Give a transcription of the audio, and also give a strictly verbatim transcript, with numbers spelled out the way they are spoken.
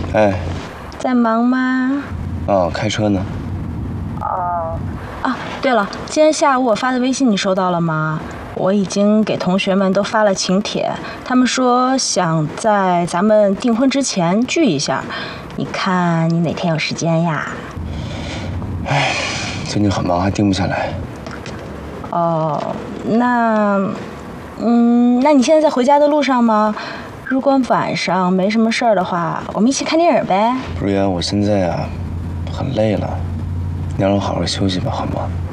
哎， 在忙吗？ 哦，开车呢。 哦，啊，对了，今天下午我发的微信你收到了吗？我已经给同学们都发了请帖，他们说想在咱们订婚之前聚一下，你看你哪天有时间呀？ 哎，最近很忙，还定不下来。 哦，那，嗯，那你现在在回家的路上吗？如果晚上没什么事儿的话，我们一起看电影呗。 如烟，我现在啊，很累了，你让我好好休息吧，好吗？